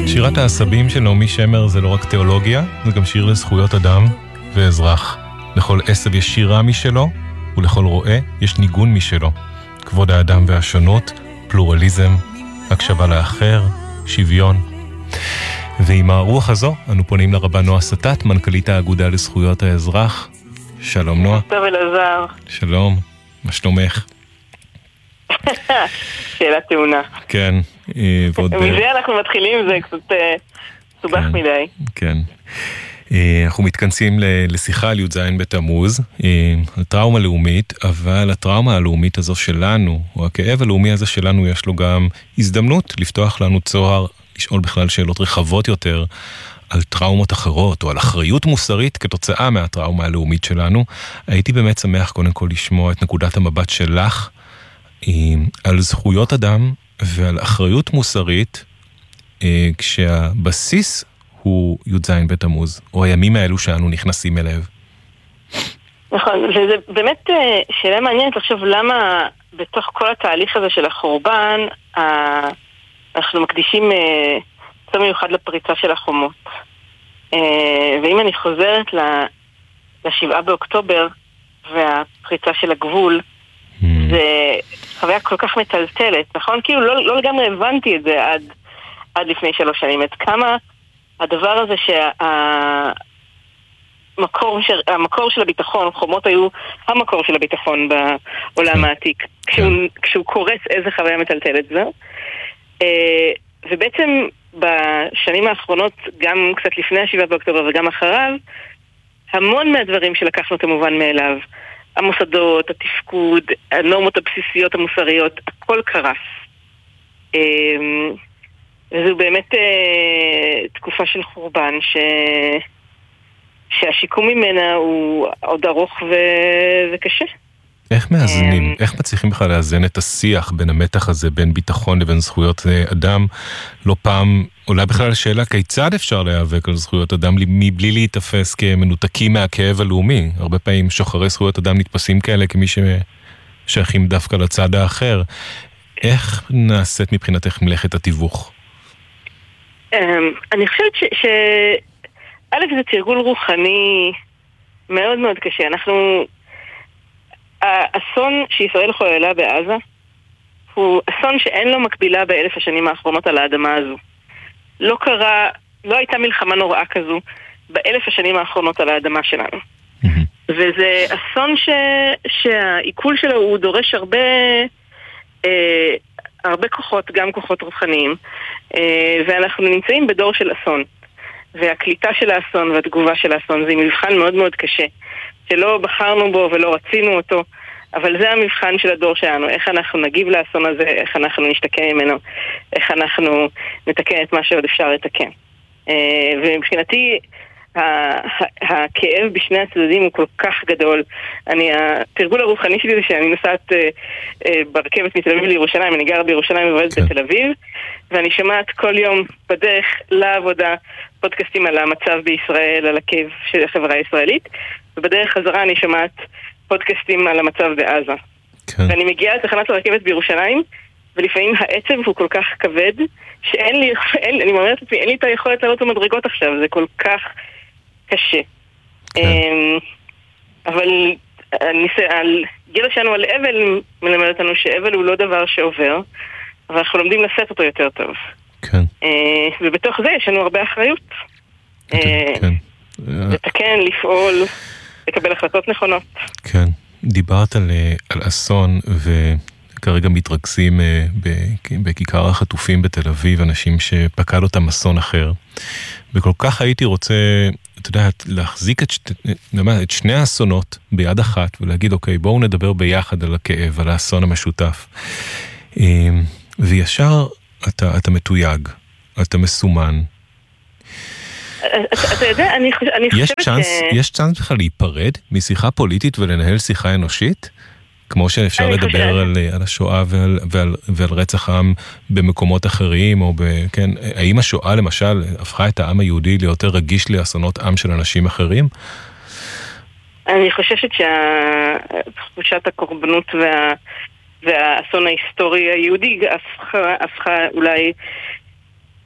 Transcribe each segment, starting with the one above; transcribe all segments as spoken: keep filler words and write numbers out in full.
שירת העשבים של נעמי שמר זה לא רק תיאולוגיה, זה גם שיר לזכויות אדם ואזרח. לכל עשב יש שירה משלו, ולכל רועה יש ניגון משלו. כבוד האדם והשונות, פלורליזם, הקשבה לאחר, שוויון. ועם הרוח הזו, אנו פונים לרבה נועה סטט, מנכ"לית האגודה לזכויות האזרח. שלום נועה. טוב אלעזר. שלום, מה שלומך? שאלה טעונה. כן. מזה אנחנו מתחילים, זה קצת סובך מדי. כן. אנחנו מתכנסים לשיחה על י"ז בתמוז, על טראומה לאומית, אבל הטראומה הלאומית הזו שלנו, או הכאב הלאומי הזה שלנו, יש לו גם הזדמנות לפתוח לנו צוהר, לשאול בכלל שאלות רחבות יותר על טראומות אחרות, או על אחריות מוסרית כתוצאה מהטראומה הלאומית שלנו. הייתי באמת שמח קודם כל לשמוע את נקודת המבט שלך, על זכויות אדם ועל אחריות מוסרית, כשהבסיס הוא י"ז בתמוז, או הימים האלו שאנו נכנסים אליו. נכון, וזה באמת שאלה מעניינת לחשוב למה בתוך כל התהליך הזה של החורבן, אנחנו מקדישים צום מיוחד לפריצה של החומות. ואם אני חוזרת לשבעה באוקטובר והפריצה של הגבול, זה חוויה כל כך מטלטלת, נכון? כאילו לא, לא לגמרי הבנתי את זה עד, עד לפני שלוש שנים. את כמה הדבר הזה שהמקור של, המקור של הביטחון, חומות היו המקור של הביטחון בעולם העתיק. כשהוא, כשהוא קורס, איזה חוויה מטלטלת זו. ובעצם בשנים האחרונות, גם קצת לפני השבעה באוקטובר וגם אחריו, המון מהדברים שלקחנו כמובן מאליו, המוסדות, התפקוד, הנורמות הבסיסיות המוסריות, הכל קרס. וזו באמת תקופה של חורבן ש... שהשיקום ממנה הוא עוד ארוך ו... וקשה. איך מאזנים, איך מצליחים בכלל לאזן את השיח בין המתח הזה, בין ביטחון לבין זכויות אדם? לא פעם עולה בכלל השאלה כיצד אפשר להיאבק על זכויות אדם מבלי להתאפס כמנותקים מהכאב הלאומי. הרבה פעמים שוחרי זכויות אדם נתפסים כאלה כמי ששייכים דווקא לצד האחר. איך נעשית מבחינתך מלאכת התיווך? אני חושבת ש... א' זה תרגול רוחני מאוד מאוד קשה. אנחנו... האסון שישראל חוללה בעזה הוא אסון שאין לו מקבילה באלף השנים האחרונות על האדמה הזו. לא קרה, לא הייתה מלחמה נוראה כזו באלף השנים האחרונות על האדמה שלנו. וזה אסון ש... שהעיכול שלו הוא דורש הרבה אה, הרבה כוחות, גם כוחות רוחניים, אה, ואנחנו נמצאים בדור של אסון. והקליטה של האסון והתגובה של האסון זה מבחן מאוד מאוד קשה. שלא בחרנו בו ולא רצינו אותו, אבל זה המבחן של הדור שלנו, איך אנחנו נגיב לאסון הזה, איך אנחנו נשתקם ממנו, איך אנחנו נתקן את מה שעוד אפשר לתקן. ומבחינתי, הכאב בשני הצדדים הוא כל כך גדול. אני, התרגול הרוחני שלי זה שאני נוסעת ברכבת מתל אביב לירושלים, אני גרה בירושלים ועובדת בתל אביב, ואני שומעת כל יום בדרך לעבודה פודקאסטים על המצב בישראל, על הכאב של החברה הישראלית, ובדרך חזרה אני שומעת פודקאסטים על המצב בעזה. כן. ואני מגיעה לתחנת הרכבת בירושלים, ולפעמים העצב הוא כל כך כבד, שאין לי, אין, אני אומרת לעצמי, אין לי את היכולת לעלות במדרגות עכשיו, זה כל כך קשה. כן. אבל הגילה שלנו על אבל מלמד אותנו שאבל הוא לא דבר שעובר, אבל אנחנו לומדים לשאת אותו יותר טוב. כן. ובתוך זה יש לנו הרבה אחריות. כן. לתקן, לפעול, לקבל החלטות נכונות. כן, דיברת על, על אסון, וכרגע מתרכזים בכיכר החטופים בתל אביב, אנשים שפקד אותם אסון אחר. וכל כך הייתי רוצה, אתה יודע, להחזיק את, שת, את שני האסונות ביד אחת, ולהגיד, אוקיי, בואו נדבר ביחד על הכאב, על האסון המשותף. וישר אתה, אתה מתויג, אתה מסומן. אתה יודע, אני חושבת ש... יש צ'אנס בכלל להיפרד משיחה פוליטית ולנהל שיחה אנושית? כמו שאפשר לדבר על השואה ועל רצח העם במקומות אחרים, או כן, האם השואה למשל הפכה את העם היהודי ליותר רגיש לאסונות עם של אנשים אחרים? אני חושבת שתחושת הקורבנות וה... והאסון ההיסטורי היהודי הפכה, הפכה אולי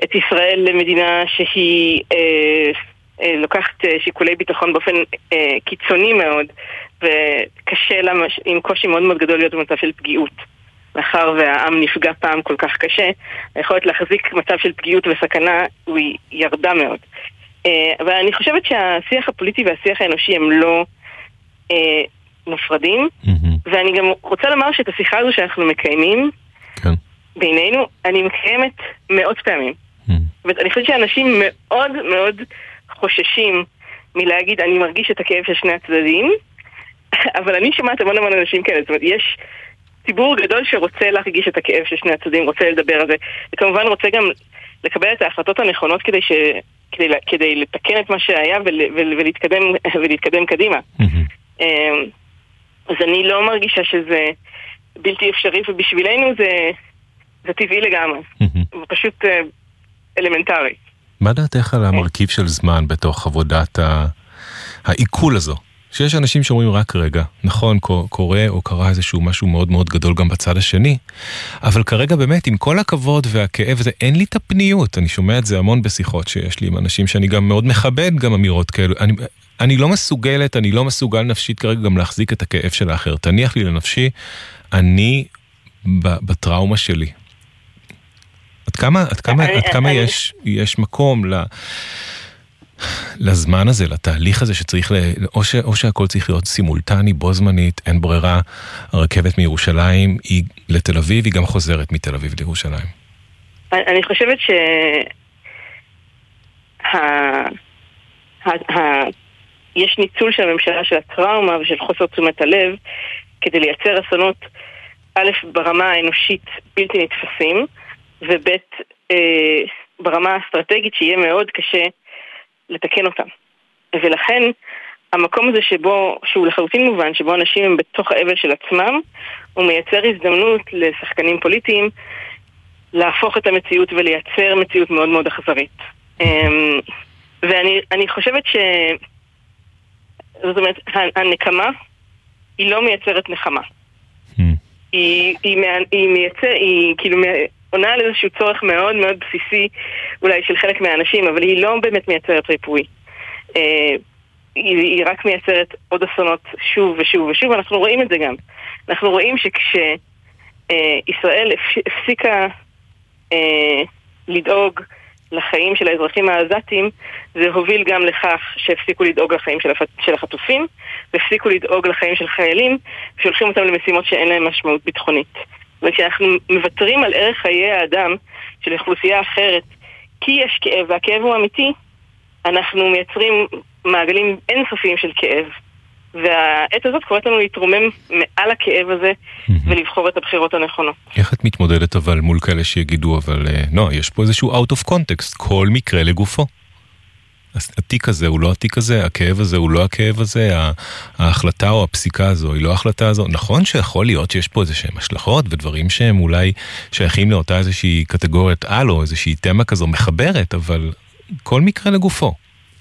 את ישראל למדינה שהיא אה, אה, לוקחת שיקולי ביטחון באופן אה, קיצוני מאוד, וקשה לה, עם קושי מאוד מאוד גדול להיות במצב של פגיעות. מאחר והעם נפגע פעם כל כך קשה, היכולת להחזיק מצב של פגיעות וסכנה הוא ירדה מאוד. אבל אני חושבת שהשיח הפוליטי והשיח האנושי הם לא אה, מופרדים, mm-hmm. ואני גם רוצה לומר שאת השיחה הזו שאנחנו מקיימים כן. בינינו, אני מקיימת מאות פעמים. Mm-hmm. ואני חושבת שאנשים מאוד מאוד חוששים מלהגיד אני מרגיש את הכאב של שני הצדדים, אבל אני שמעת המון המון אנשים כאלה, זאת אומרת, יש ציבור גדול שרוצה להרגיש את הכאב של שני הצדדים, רוצה לדבר על זה, וכמובן רוצה גם לקבל את ההחלטות הנכונות כדי ש... כדי, כדי לתקן את מה שהיה ול, ול, ולהתקדם, ולהתקדם קדימה. Mm-hmm. אז אני לא מרגישה שזה בלתי אפשרי, ובשבילנו זה, זה טבעי לגמרי. Mm-hmm. זה פשוט אלמנטרי. מה דעתך על המרכיב של זמן בתוך עבודת העיכול הזו? שיש אנשים שאומרים רק רגע, נכון, קורה או קרה איזשהו משהו מאוד מאוד גדול גם בצד השני, אבל כרגע באמת, עם כל הכבוד והכאב הזה, אין לי את הפניות. אני שומע את זה המון בשיחות שיש לי עם אנשים שאני גם מאוד מכבד גם אמירות כאלו. אני, אני לא מסוגלת, אני לא מסוגל נפשית כרגע גם להחזיק את הכאב של האחר. תניח לי לנפשי, אני בטראומה שלי. עד כמה, עד כמה, עד כמה יש, יש מקום ל... לזמן הזה, לתהליך הזה שצריך, ל... או, ש... או שהכל צריך להיות סימולטני, בו זמנית, אין ברירה, הרכבת מירושלים היא לתל אביב, היא גם חוזרת מתל אביב לירושלים. אני חושבת ש... ה... ה... ה... יש ניצול של הממשלה של הטראומה ושל חוסר תשומת הלב, כדי לייצר אסונות, א', ברמה האנושית בלתי נתפסים, וב', אה, ברמה האסטרטגית שיהיה מאוד קשה לתקן אותם. ולכן המקום הזה שבו, שהוא לחלוטין מובן, שבו אנשים הם בתוך האבל של עצמם, הוא מייצר הזדמנות לשחקנים פוליטיים להפוך את המציאות ולייצר מציאות מאוד מאוד אכזרית. ואני אני חושבת ש... זאת אומרת, הנקמה היא לא מייצרת נחמה. היא, היא, היא מייצר, היא כאילו עונה על איזשהו צורך מאוד מאוד בסיסי אולי של חלק מהאנשים, אבל היא לא באמת מייצרת ריפוי. אה, היא, היא רק מייצרת עוד אסונות שוב ושוב ושוב, אנחנו רואים את זה גם. אנחנו רואים שכשישראל אה, הפסיקה אה, לדאוג לחיים של האזרחים העזתים, זה הוביל גם לכך שהפסיקו לדאוג לחיים של, הפ... של החטופים, והפסיקו לדאוג לחיים של חיילים, שהולכים אותם למשימות שאין להם משמעות ביטחונית. וכשאנחנו מוותרים על ערך חיי האדם של אוכלוסייה אחרת, כי יש כאב, והכאב הוא אמיתי, אנחנו מייצרים מעגלים אינסופיים של כאב. והעת הזאת קוראת לנו להתרומם מעל הכאב הזה ולבחור את הבחירות הנכונות. איך את מתמודדת אבל מול כאלה שיגידו, אבל לא, יש פה איזשהו out of context, כל מקרה לגופו. התיק הזה הוא לא התיק הזה, הכאב הזה הוא לא הכאב הזה, ההחלטה או הפסיקה הזו היא לא ההחלטה הזו. נכון שיכול להיות שיש פה איזה שהם השלכות ודברים שהם אולי שייכים לאותה איזושהי קטגוריית על או איזושהי תמה כזו מחברת, אבל כל מקרה לגופו.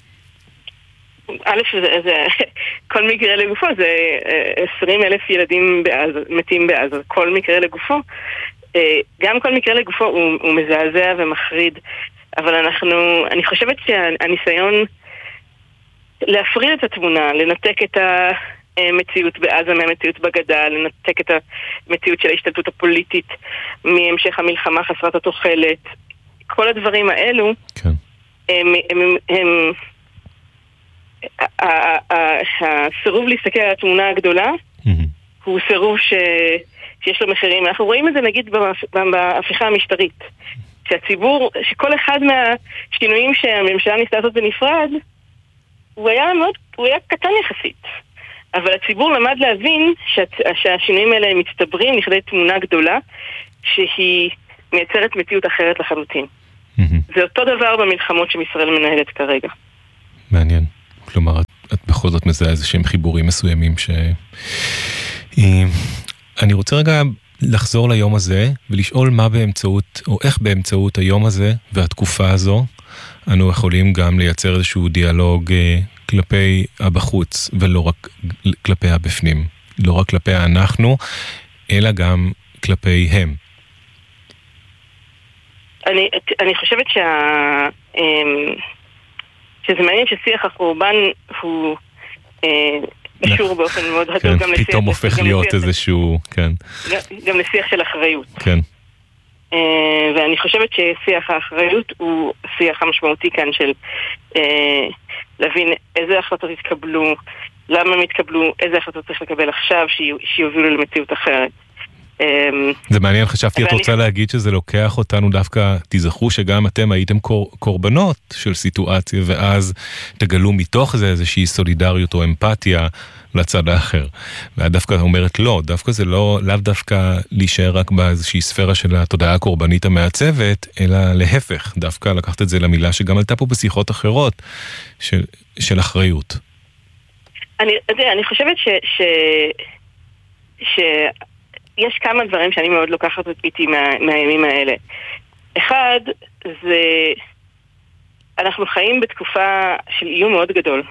א', זה, זה, כל מקרה לגופו זה עשרים אלף ילדים בעזה, מתים בעזה, כל מקרה לגופו, גם כל מקרה לגופו הוא, הוא מזעזע ומחריד, אבל אנחנו, אני חושבת שהניסיון להפריד את התמונה, לנתק את המציאות בעזה מהמציאות בגדה, לנתק את המציאות של ההשתלטות הפוליטית מהמשך המלחמה חסרת התוחלת, כל הדברים האלו, כן. הם, הם, הם הסירוב להסתכל על התמונה הגדולה הוא סירוב שיש לו מחירים. אנחנו רואים את זה נגיד בהפיכה המשטרית, שהציבור, שכל אחד מהשינויים שהממשלה ניסתה לעשות בנפרד הוא היה מאוד, הוא היה קטן יחסית, אבל הציבור למד להבין שהשינויים האלה מצטברים לכדי תמונה גדולה שהיא מייצרת מציאות אחרת לחלוטין. זה אותו דבר במלחמות שישראל מנהלת כרגע. מעניין. כלומר, את, את בכל זאת מזהה איזה שהם חיבורים מסוימים ש... אני רוצה רגע לחזור ליום הזה ולשאול מה באמצעות, או איך באמצעות היום הזה והתקופה הזו, אנו יכולים גם לייצר איזשהו דיאלוג כלפי הבחוץ, ולא רק כלפי הבפנים. לא רק כלפי אנחנו, אלא גם כלפי הם. אני, אני חושבת שה, שזה מעניין ששיח החורבן הוא קשור באופן מאוד הדוק גם לשיח. פתאום הופך להיות איזשהו, כן. גם לשיח של אחריות. כן. ואני חושבת ששיח האחריות הוא שיח המשמעותי כאן של להבין איזה החלטות התקבלו, למה הם התקבלו, איזה החלטות צריך לקבל עכשיו שיובילו למציאות אחרת. זה מעניין, חשבתי, את רוצה להגיד שזה לוקח אותנו דווקא, תזכרו שגם אתם הייתם קורבנות של סיטואציה, ואז תגלו מתוך זה איזושהי סולידריות או אמפתיה לצד האחר. ואת דווקא אומרת לא, דווקא זה לא, לאו דווקא להישאר רק באיזושהי ספירה של התודעה הקורבנית המעצבת, אלא להפך, דווקא לקחת את זה למילה שגם עלתה פה בשיחות אחרות, של, של אחריות. אני, אני חושבת ש... ש... ש... יש כמה דברים שאני מאוד לוקחת איתי מה, מהימים האלה. אחד, זה... אנחנו חיים בתקופה של איום מאוד גדול.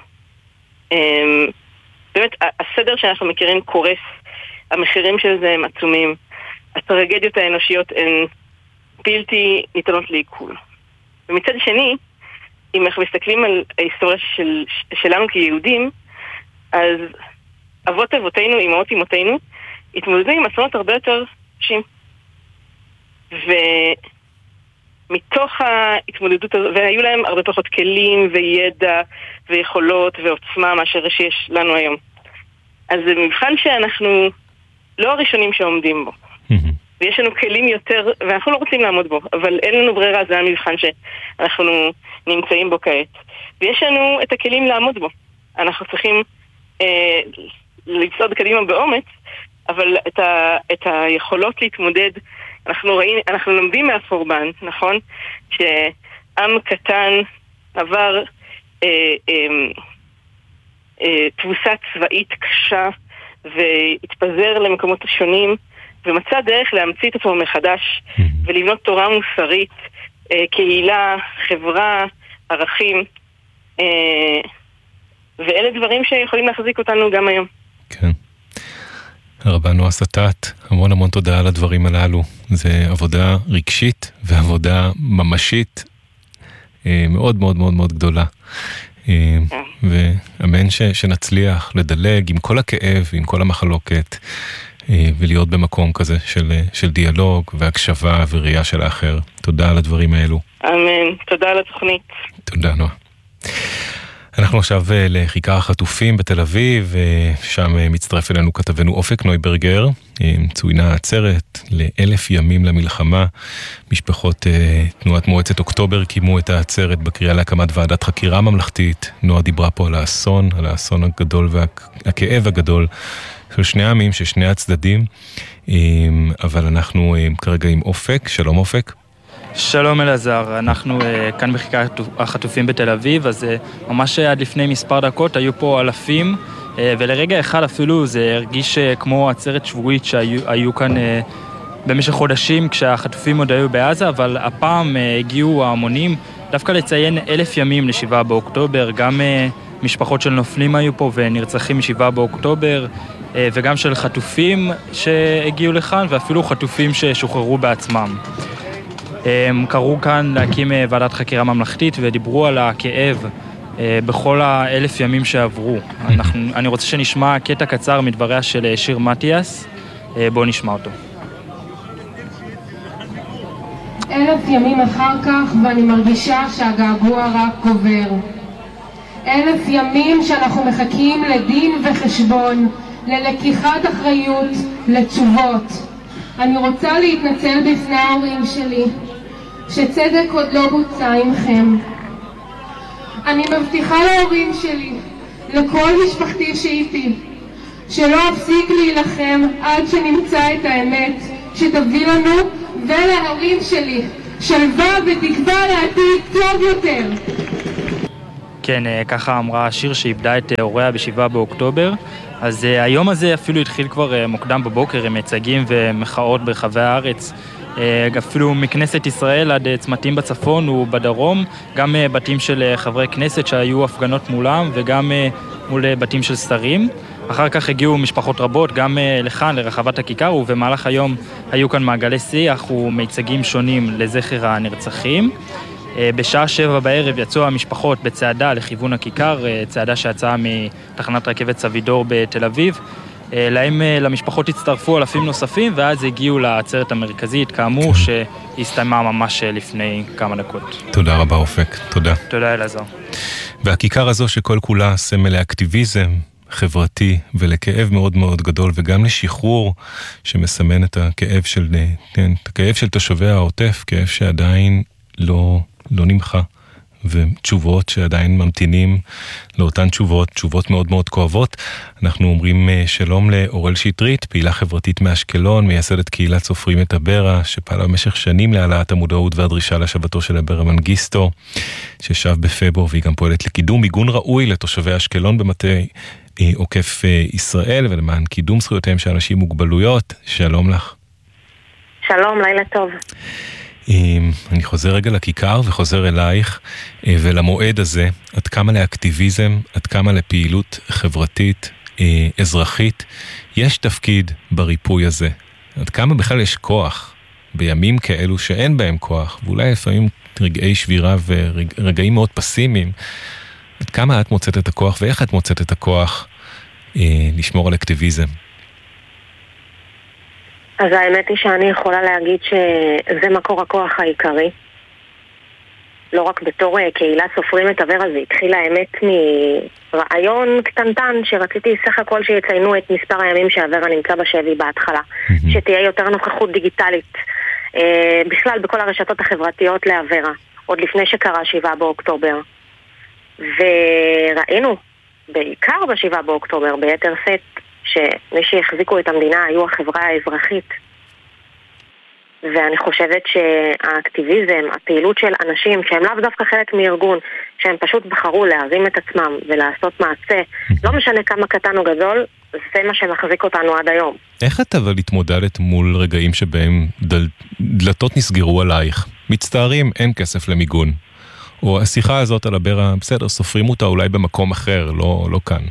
באמת, הסדר שאנחנו מכירים קורס, המחירים של זה הם עצומים, הטרגדיות האנושיות הן בלתי ניתנות לעיכול. ומצד שני, אם אנחנו מסתכלים על ההיסטוריה של, שלנו כיהודים, אז אבות אבותינו, אמהות אמותינו, התמודדו עם אסונות הרבה יותר קשים. ומתוך ההתמודדות הזו, והיו להם הרבה פחות כלים וידע ויכולות ועוצמה מאשר שיש לנו היום. אז זה מבחן שאנחנו לא הראשונים שעומדים בו. ויש לנו כלים יותר, ואנחנו לא רוצים לעמוד בו, אבל אין לנו ברירה, זה המבחן שאנחנו נמצאים בו כעת. ויש לנו את הכלים לעמוד בו. אנחנו צריכים אה, לצעוד קדימה באומץ, אבל את, ה, את היכולות להתמודד, אנחנו רואים, אנחנו לומדים מהחורבן, נכון? שעם קטן עבר אה, אה, אה, תבוסה צבאית קשה, והתפזר למקומות שונים, ומצא דרך להמציא את עצמו מחדש, ולבנות תורה מוסרית, אה, קהילה, חברה, ערכים, אה, ואלה דברים שיכולים להחזיק אותנו גם היום. כן. הרבה נועה סטט, המון המון תודה על הדברים הללו. זה עבודה רגשית ועבודה ממשית מאוד מאוד מאוד מאוד גדולה. ואמן שנצליח לדלג עם כל הכאב, עם כל המחלוקת, ולהיות במקום כזה של, של דיאלוג והקשבה וראייה של האחר. תודה על הדברים האלו. אמן, תודה על התוכנית. תודה נועה. אנחנו עכשיו לכיכר החטופים בתל אביב, שם מצטרף אלינו כתבנו אופק נויברגר, צוינה עצרת לאלף ימים למלחמה. משפחות תנועת מועצת אוקטובר קימו את העצרת בקריאה להקמת ועדת חקירה ממלכתית. נועה דיברה פה על האסון, על האסון הגדול והכאב הגדול של שני העמים, של שני הצדדים, אבל אנחנו כרגע עם אופק. שלום אופק. שלום אלעזר, אנחנו uh, כאן בכיכר החטופים בתל אביב, אז uh, ממש עד לפני מספר דקות היו פה אלפים, uh, ולרגע אחד אפילו זה הרגיש uh, כמו עצרת שבועית שהיו היו כאן uh, במשך חודשים כשהחטופים עוד היו בעזה, אבל הפעם uh, הגיעו ההמונים דווקא לציין אלף ימים לשבעה באוקטובר, גם uh, משפחות של נופלים היו פה ונרצחים משבעה באוקטובר, uh, וגם של חטופים שהגיעו לכאן, ואפילו חטופים ששוחררו בעצמם. הם קראו כאן להקים ועדת חקירה ממלכתית ודיברו על הכאב בכל האלף ימים שעברו. אנחנו, אני רוצה שנשמע קטע קצר מדבריה של שיר מתיאס, בואו נשמע אותו. אלף ימים אחר כך ואני מרגישה שהגעגוע רק גובר. אלף ימים שאנחנו מחכים לדין וחשבון, ללקיחת אחריות, לתשובות. אני רוצה להתנצל בפני ההורים שלי, שצדק עוד לא בוצע עמכם. אני מבטיחה להורים שלי, לכל משפחתי שאיתי, שלא אפסיק להילחם עד שנמצא את האמת שתביא לנו ולהורים שלי שלווה ותקווה לעתיד טוב יותר. כן, ככה אמרה השיר שאיבדה את הוריה בשבעה באוקטובר. אז uh, היום הזה אפילו התחיל כבר uh, מוקדם בבוקר עם מצגים ומחאות ברחבי הארץ, uh, אפילו מכנסת ישראל עד uh, צמתים בצפון ובדרום, גם uh, בתים של uh, חברי כנסת שהיו הפגנות מולם וגם uh, מול uh, בתים של שרים. אחר כך הגיעו משפחות רבות, גם לכאן, לרחבת הכיכר, ובמהלך היום היו כאן מעגלי שיח ומיצגים שונים לזכר הנרצחים. בשעה שבע בערב יצאו המשפחות בצעדה לכיוון הכיכר, צעדה שיצאה מתחנת רכבת סבידור בתל אביב. להם, למשפחות הצטרפו אלפים נוספים, ואז הגיעו לעצרת המרכזית, כאמור, שהסתיימה ממש לפני כמה דקות. תודה רבה אופק, תודה. תודה אלעזר. והכיכר הזו שכל כולה סמל לאקטיביזם חברתי ולכאב מאוד מאוד גדול, וגם לשחרור שמסמן את הכאב של, את הכאב של תושבי העוטף, כאב שעדיין לא, לא נמחה. ותשובות שעדיין ממתינים לאותן תשובות, תשובות מאוד מאוד כואבות. אנחנו אומרים שלום לאורל שטרית, פעילה חברתית מאשקלון, מייסדת קהילת סופרים את הברא, שפעלה במשך שנים להעלאת המודעות והדרישה לשבתו של הברא מנגיסטו, ששב בפברואר, והיא גם פועלת לקידום מיגון ראוי לתושבי אשקלון במטה עוקף ישראל, ולמען קידום זכויותיהם של אנשים עם מוגבלויות. שלום לך. שלום, לילה טוב. אני חוזר רגע לכיכר וחוזר אלייך ולמועד הזה, עד כמה לאקטיביזם, עד כמה לפעילות חברתית, אזרחית, יש תפקיד בריפוי הזה. עד כמה בכלל יש כוח בימים כאלו שאין בהם כוח, ואולי לפעמים רגעי שבירה ורגעים מאוד פסימיים. עד כמה את מוצאת את הכוח ואיך את מוצאת את הכוח לשמור על אקטיביזם? אז האמת היא שאני יכולה להגיד שזה מקור הכוח העיקרי. לא רק בתור קהילה סופרים את הברא, זה התחיל האמת מרעיון קטנטן שרציתי סך הכל שיציינו את מספר הימים שהברא נמצא בשבי בהתחלה. Mm-hmm. שתהיה יותר נוכחות דיגיטלית אה, בכלל בכל הרשתות החברתיות להברא, עוד לפני שקרה שבעה באוקטובר. וראינו, בעיקר בשבעה באוקטובר, ביתר סט, שמי שהחזיקו את המדינה היו החברה האזרחית. ואני חושבת שהאקטיביזם, הפעילות של אנשים שהם לאו דווקא חלק מארגון, שהם פשוט בחרו להרים את עצמם ולעשות מעשה, לא משנה כמה קטן או גדול, זה מה שמחזיק אותנו עד היום. איך את אבל התמודדת מול רגעים שבהם דל... דלתות נסגרו עלייך? מצטערים, אין כסף למיגון. או השיחה הזאת על הברא, בסדר, סופרים אותה אולי במקום אחר, לא, לא כאן.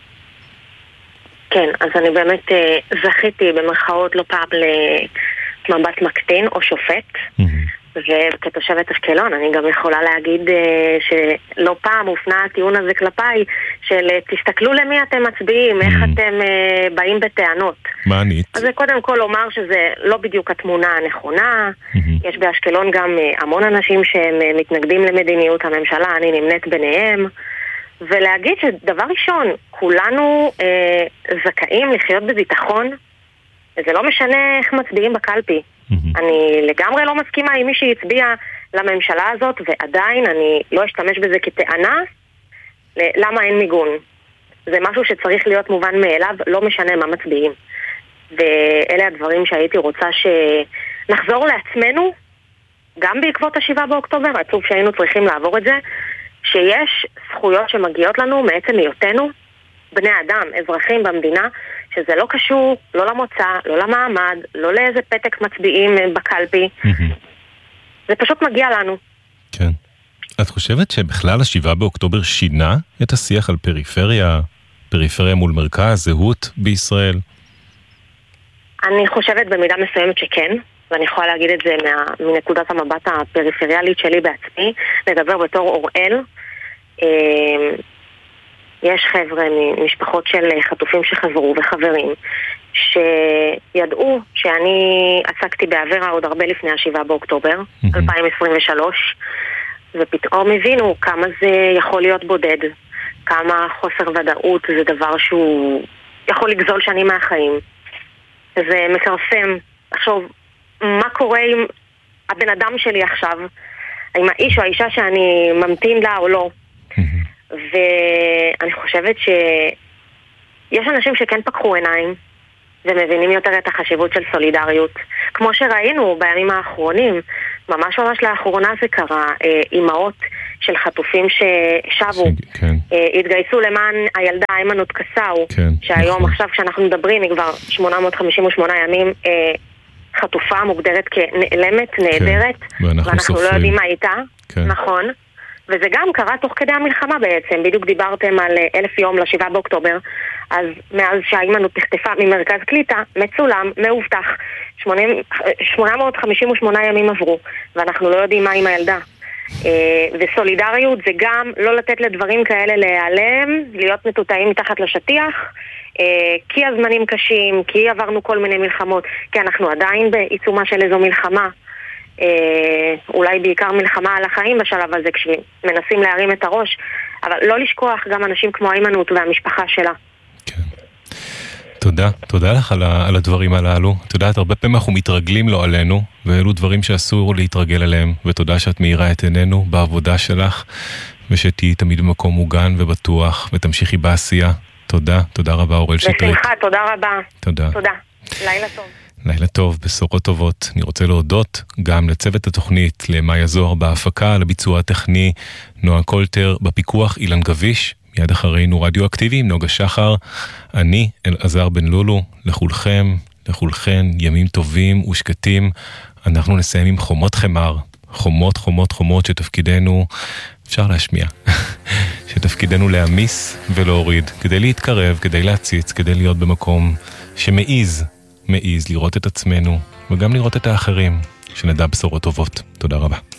כן, אז אני באמת אה, זכיתי במרכאות לא פעם למבט מקטין או שופט, mm-hmm. וכתושבת אשקלון אני גם יכולה להגיד אה, שלא פעם הופנה הטיעון הזה כלפיי, של תסתכלו למי אתם מצביעים, mm-hmm. איך אתם אה, באים בטענות. מה ענית? אז קודם כל לומר שזה לא בדיוק התמונה הנכונה, mm-hmm. יש באשקלון גם אה, המון אנשים שהם אה, מתנגדים למדיניות הממשלה, אני נמנית ביניהם, ולהגיד שדבר ראשון, כולנו אה, זכאים לחיות בביטחון, וזה לא משנה איך מצביעים בקלפי. Mm-hmm. אני לגמרי לא מסכימה עם מי שהצביע לממשלה הזאת, ועדיין אני לא אשתמש בזה כטענה, למה אין מיגון. זה משהו שצריך להיות מובן מאליו, לא משנה מה מצביעים. ואלה הדברים שהייתי רוצה שנחזור לעצמנו, גם בעקבות השבעה באוקטובר, עצוב שהיינו צריכים לעבור את זה, שיש זכויות שמגיעות לנו מעצם היותנו, בני אדם, אזרחים במדינה, שזה לא קשור, לא למוצא, לא למעמד, לא לאיזה פתק מצביעים בקלפי. זה פשוט מגיע לנו. כן. את חושבת שבכלל השבעה באוקטובר שינה את השיח על פריפריה, פריפריה מול מרכז, זהות בישראל? אני חושבת במידה מסוימת שכן. ואני יכולה להגיד את זה מה, מנקודת המבט הפריפריאלית שלי בעצמי, לדבר בתור אוראל. יש חבר'ה ממשפחות של חטופים שחזרו וחברים, שידעו שאני עסקתי בעבירה עוד הרבה לפני השבעה באוקטובר, אלפיים עשרים ושלוש, ופתאום הבינו כמה זה יכול להיות בודד, כמה חוסר ודאות זה דבר שהוא יכול לגזול שנים מהחיים. זה מקרסם. עכשיו, מה קורה עם הבן אדם שלי עכשיו, עם האיש או האישה שאני ממתין לה או לא. ואני חושבת שיש אנשים שכן פקחו עיניים ומבינים יותר את החשיבות של סולידריות, כמו שראינו בימים האחרונים. ממש ממש לאחרונה זה קרה, אימהות של חטופים ששבו, כן. התגייסו למען הילדה איימנות קסאו, כן, שהיום נכון. עכשיו כשאנחנו מדברים היא כבר שמונה מאות חמישים ושמונה ימים חטופה, מוגדרת כנעלמת, נהדרת, כן. ואנחנו, ואנחנו לא יודעים מה איתה, כן. נכון, וזה גם קרה תוך כדי המלחמה בעצם, בדיוק דיברתם על אלף יום לשבעה באוקטובר, אז מאז שהאימנות נחטפה ממרכז קליטה, מצולם, מאובטח, שמונה מאות חמישים ושמונה ימים עברו, ואנחנו לא יודעים מה עם הילדה. וסולידריות זה גם לא לתת לדברים כאלה להיעלם, להיות מטוטאים מתחת לשטיח, כי הזמנים קשים, כי עברנו כל מיני מלחמות, כי אנחנו עדיין בעיצומה של איזו מלחמה, אולי בעיקר מלחמה על החיים בשלב הזה כשמנסים להרים את הראש, אבל לא לשכוח גם אנשים כמו האימנות והמשפחה שלה. כן. תודה, תודה לך על, ה, על הדברים הללו. את יודעת, הרבה פעמים אנחנו מתרגלים לו עלינו, ואלו דברים שאסור להתרגל עליהם, ותודה שאת מאירה את עינינו בעבודה שלך, ושתהי תמיד במקום מוגן ובטוח, ותמשיכי בעשייה. תודה, תודה רבה אורל שטרית. בשמחה, תודה רבה. תודה. תודה, לילה טוב. לילה טוב, בשורות טובות. אני רוצה להודות גם לצוות התוכנית, למאיה זוהר בהפקה, לביצוע הטכני, נועה קולטר, בפיקוח אילן גביש, מיד אחרינו רדיו-אקטיבי עם נוגה שחר, אני אלעזר בן לולו, לכולכם, לכולכן, ימים טובים ושקטים. אנחנו נסיים עם חומות חמר, חומות, חומות, חומות שתפקידנו, אפשר להשמיע, שתפקידנו להמיס ולהוריד, כדי להתקרב, כדי להציץ, כדי להיות במקום שמעיז, מעיז לראות את עצמנו, וגם לראות את האחרים, שנדע בשורות טובות. תודה רבה.